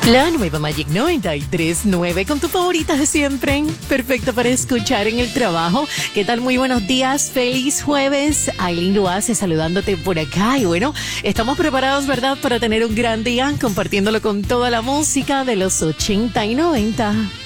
La nueva Magic 93.9 con tu favorita de siempre. Perfecta para escuchar en el trabajo. ¿Qué tal? Muy buenos días. Feliz jueves. Aileen lo hace saludándote por acá. Y bueno, estamos preparados, ¿verdad? Para tener un gran día compartiéndolo con toda la música de los 80 y 90.